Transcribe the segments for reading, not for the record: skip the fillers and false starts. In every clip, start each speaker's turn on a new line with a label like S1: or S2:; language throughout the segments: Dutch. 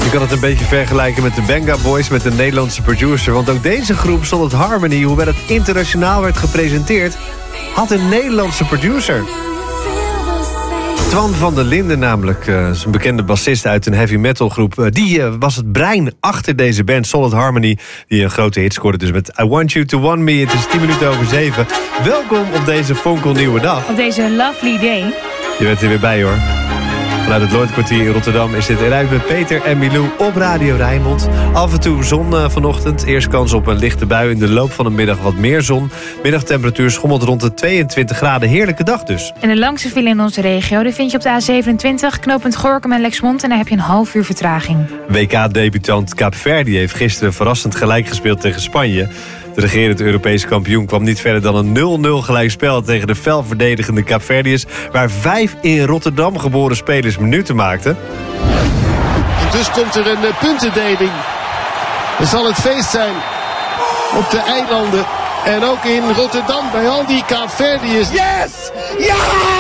S1: Je kan het een beetje vergelijken met de Venga Boys met de Nederlandse producer. Want ook deze groep, Solid Harmony, hoewel het internationaal werd gepresenteerd, had een Nederlandse producer. Twan van der Linden namelijk, zijn bekende bassist uit een heavy metal groep. Die was het brein achter deze band, Solid Harmony, die een grote hit scoorde dus met I Want You To Want Me. Het is 7:10. Welkom op deze fonkelnieuwe dag.
S2: Op deze lovely day.
S1: Je bent er weer bij hoor. Vanuit het Lloydkwartier in Rotterdam is dit eruit met Peter en Milou op Radio Rijnmond. Af en toe zon vanochtend. Eerst kans op een lichte bui. In de loop van de middag wat meer zon. Middagtemperatuur schommelt rond de 22 graden. Heerlijke dag dus.
S2: En de langste file in onze regio, die vind je op de A27, knooppunt Gorinchem en Lexmond. En daar heb je een half uur vertraging.
S1: WK-debutant Kaapverdi heeft gisteren verrassend gelijk gespeeld tegen Spanje. De regerend Europese kampioen kwam niet verder dan een 0-0 gelijkspel tegen de fel verdedigende Kaapverdiërs, waar 5 in Rotterdam geboren spelers minuten maakten.
S3: En dus komt er een puntendeling. Er zal het feest zijn op de eilanden en ook in Rotterdam bij al die Kaapverdiërs.
S4: Yes! Ja!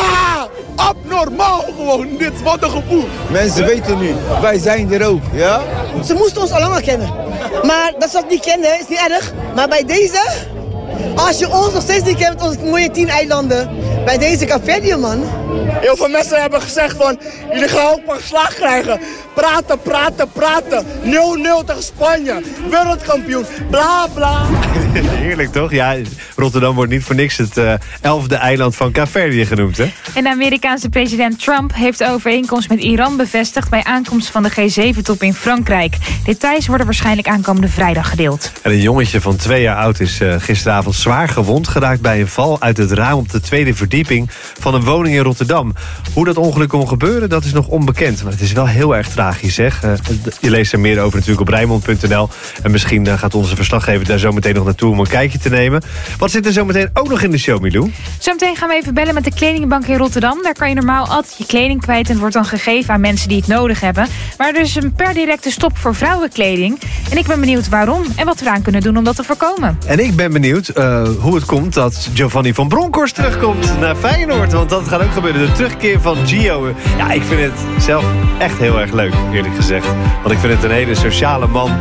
S4: Abnormaal gewoon dit, wat een gevoel.
S5: Mensen weten nu, wij zijn er ook, ja?
S6: Ze moesten ons al langer kennen. Maar dat ze het niet kennen is niet erg. Maar bij deze, als je ons nog steeds niet kent met onze mooie 10 eilanden, bij deze Kaapverdië, man.
S4: Heel veel mensen hebben gezegd van, jullie gaan ook maar slag krijgen. Praten, praten, praten. 0-0 tegen Spanje. Wereldkampioen. Bla, bla.
S1: Heerlijk toch? Ja, Rotterdam wordt niet voor niks het 11e eiland van Kaapverdië genoemd, hè?
S2: En de Amerikaanse president Trump heeft de overeenkomst met Iran bevestigd bij aankomst van de G7-top in Frankrijk. Details worden waarschijnlijk aankomende vrijdag gedeeld.
S1: En een jongetje van 2 jaar oud is gisteravond zwaar gewond geraakt bij een val uit het raam op de 2e verdieping van een woning in Rotterdam. Hoe dat ongeluk kon gebeuren, dat is nog onbekend. Maar het is wel heel erg tragisch, zeg. Je leest er meer over natuurlijk op Rijnmond.nl. En misschien gaat onze verslaggever daar zo meteen nog naartoe om een kijkje te nemen. Wat zit er zo meteen ook nog in de show, Milou?
S2: Zometeen gaan we even bellen met de kledingbank in Rotterdam. Daar kan je normaal altijd je kleding kwijt en het wordt dan gegeven aan mensen die het nodig hebben. Maar er is een per directe stop voor vrouwenkleding. En ik ben benieuwd waarom en wat we eraan kunnen doen om dat te voorkomen.
S1: En ik ben benieuwd hoe het komt dat Giovanni van Bronckhorst terugkomt naar Feyenoord. Want dat gaat ook gebeuren. De terugkeer van Gio. Ja, ik vind het zelf echt heel erg leuk, eerlijk gezegd. Want ik vind het een hele sociale man.